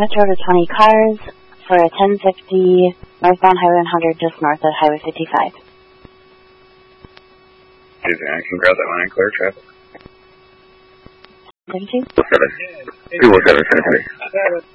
Metro to 20 cars for a 1050 northbound Highway 100 just north of Highway 55. Is action, grab that line and clear traffic. 17? 217,